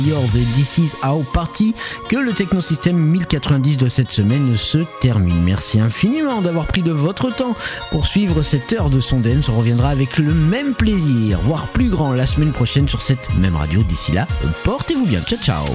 de This Is Our Party que le Technosystème 1090 de cette semaine se termine. Merci infiniment d'avoir pris de votre temps pour suivre cette heure de son dance. On reviendra avec le même plaisir, voire plus grand, la semaine prochaine sur cette même radio. D'ici là, portez-vous bien. Ciao, ciao.